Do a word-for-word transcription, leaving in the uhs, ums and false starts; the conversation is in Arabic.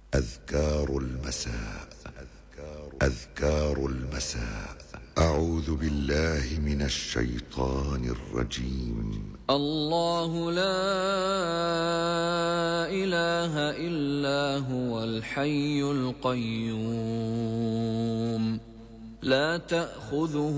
أذكار المساء. أذكار المساء. أعوذ بالله من الشيطان الرجيم. الله لا إله إلا هو الحي القيوم لا تأخذه